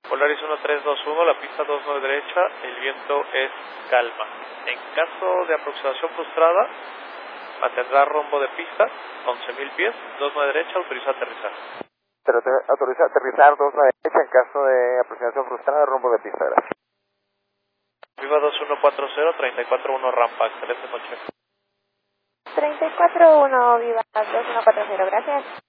Polaris 1321, la pista 29 derecha, el viento es calma. En caso de aproximación frustrada, mantendrá rumbo de pista, 11.000 pies, 29 derecha, autoriza aterrizar. Pero te autoriza aterrizar 29 derecha en caso de aproximación frustrada, rumbo de pista, gracias. Viva 2140, 341 rampa, excelente noche. 34-1, Viva 2140, gracias.